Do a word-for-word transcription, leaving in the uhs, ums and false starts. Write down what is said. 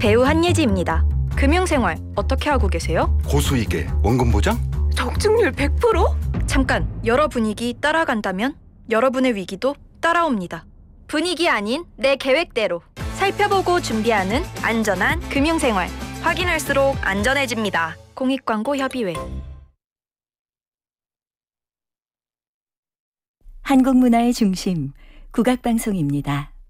배우 한예지입니다. 금융생활 어떻게 하고 계세요? 고수익에 원금 보장? 적중률 백 퍼센트? 잠깐, 여러 분위기 따라간다면 여러분의 위기도 따라옵니다. 분위기 아닌 내 계획대로 살펴보고 준비하는 안전한 금융생활. 확인할수록 안전해집니다. 공익광고협의회. 한국문화의 중심, 국악방송입니다.